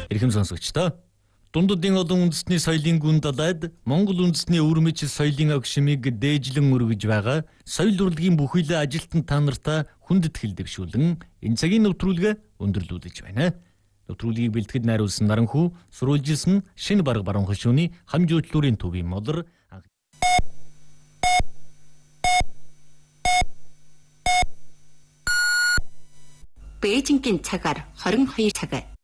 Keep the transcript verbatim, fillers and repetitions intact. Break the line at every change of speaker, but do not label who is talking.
Эрхэм сонсогчдоо, дундуудын олон үндэсний соёлын гүн далайд Монгол үндэсний өвөрмөц соёлын огшмыг дээжлэн өргөж байгаа соёл урлагийн бүхэл ажилтан та нартай хүндэт хэлдэвшүүлэн энэ цагийн нэвтрүүлгээ өндөрлүүлж байна. Нэвтрүүлгийг бэлтгэж найруулсан Наранхүү, сурвалжилсан Шинэ Бараг баруун хошууны хамжуучлуурын төвийн модер
Бээжингийн цагаар хорин хоёр цаг